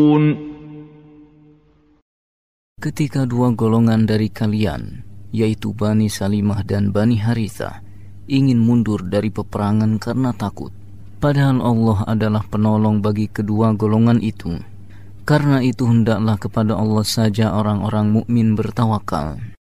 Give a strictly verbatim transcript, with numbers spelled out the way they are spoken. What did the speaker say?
Ketika dua golongan dari kalian, yaitu Bani Salimah dan Bani Harithah, ingin mundur dari peperangan karena takut, padahal Allah adalah penolong bagi kedua golongan itu. Karena itu hendaklah kepada Allah saja orang-orang mukmin bertawakal.